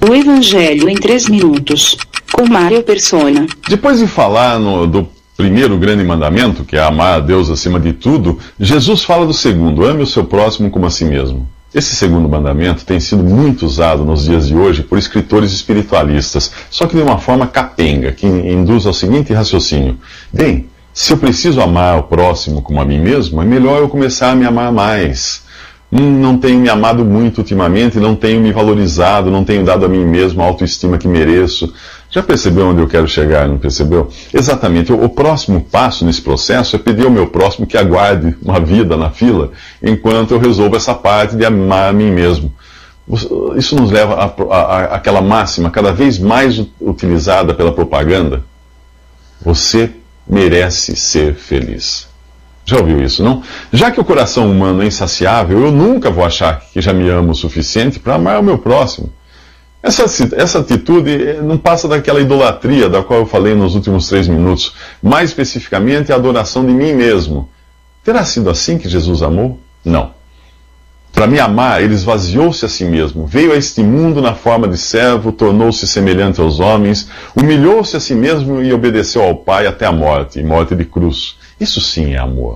O Evangelho em 3 minutos, com Mário Persona. Depois de falar do primeiro grande mandamento, que é amar a Deus acima de tudo, Jesus fala do segundo: ame o seu próximo como a si mesmo. Esse segundo mandamento tem sido muito usado nos dias de hoje por escritores espiritualistas, só que de uma forma capenga, que induz ao seguinte raciocínio: bem, se eu preciso amar o próximo como a mim mesmo, é melhor eu começar a me amar mais. Não tenho me amado muito ultimamente, não tenho me valorizado, não tenho dado a mim mesmo a autoestima que mereço. Já percebeu onde eu quero chegar, não percebeu? Exatamente, o próximo passo nesse processo é pedir ao meu próximo que aguarde uma vida na fila, enquanto eu resolvo essa parte de amar a mim mesmo. Isso nos leva àquela máxima, cada vez mais utilizada pela propaganda: você merece ser feliz. Já ouviu isso, não? Já que o coração humano é insaciável, eu nunca vou achar que já me amo o suficiente para amar o meu próximo. Essa atitude não passa daquela idolatria da qual eu falei nos últimos 3 minutos. Mais especificamente, a adoração de mim mesmo. Terá sido assim que Jesus amou? Não. Para me amar, ele esvaziou-se a si mesmo, veio a este mundo na forma de servo, tornou-se semelhante aos homens, humilhou-se a si mesmo e obedeceu ao Pai até a morte, e morte de cruz. Isso sim é amor.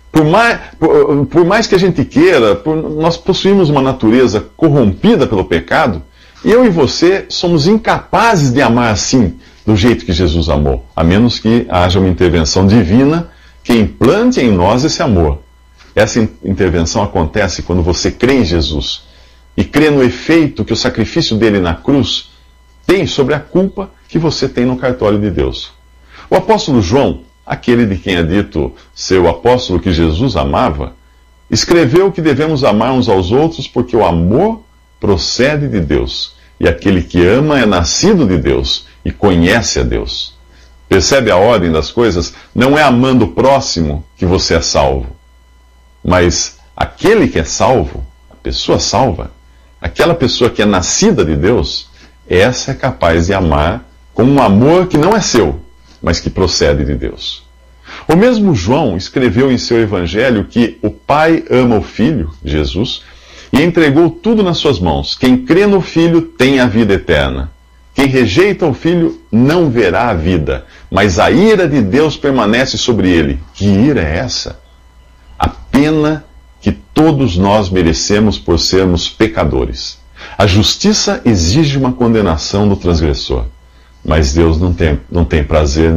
Por mais que a gente queira, nós possuímos uma natureza corrompida pelo pecado, e eu e você somos incapazes de amar assim, do jeito que Jesus amou, a menos que haja uma intervenção divina que implante em nós esse amor. Essa intervenção acontece quando você crê em Jesus e crê no efeito que o sacrifício dele na cruz tem sobre a culpa que você tem no cartório de Deus. O apóstolo João, aquele de quem é dito ser o apóstolo que Jesus amava, escreveu que devemos amar uns aos outros porque o amor procede de Deus, e aquele que ama é nascido de Deus e conhece a Deus. Percebe a ordem das coisas? Não é amando o próximo que você é salvo, mas aquele que é salvo, a pessoa salva, aquela pessoa que é nascida de Deus, essa é capaz de amar com um amor que não é seu, mas que procede de Deus. O mesmo João escreveu em seu evangelho que o Pai ama o Filho, Jesus, e entregou tudo nas suas mãos. Quem crê no Filho tem a vida eterna. Quem rejeita o Filho não verá a vida, mas a ira de Deus permanece sobre ele. Que ira é essa? A pena que todos nós merecemos por sermos pecadores. A justiça exige uma condenação do transgressor, mas Deus não tem prazer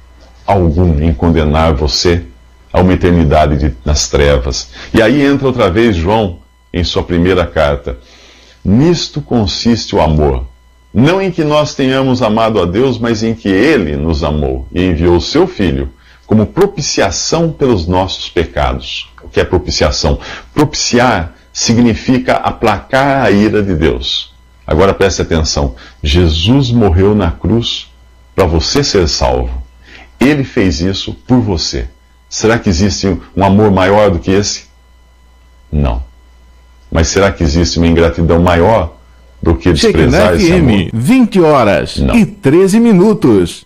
algum em condenar você a uma eternidade nas trevas. E aí entra outra vez João em sua primeira carta. Nisto consiste o amor, não em que nós tenhamos amado a Deus, mas em que Ele nos amou e enviou o seu Filho como propiciação pelos nossos pecados. O que é propiciação? Propiciar significa aplacar a ira de Deus. Agora preste atenção, Jesus morreu na cruz para você ser salvo. Ele fez isso por você. Será que existe um amor maior do que esse? Não. Mas será que existe uma ingratidão maior do que desprezar esse amor? 20 horas Não. e 13 minutos.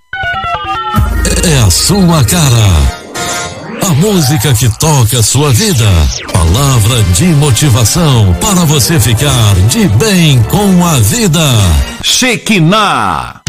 É a sua cara. A música que toca a sua vida. Palavra de motivação para você ficar de bem com a vida. Shekinah.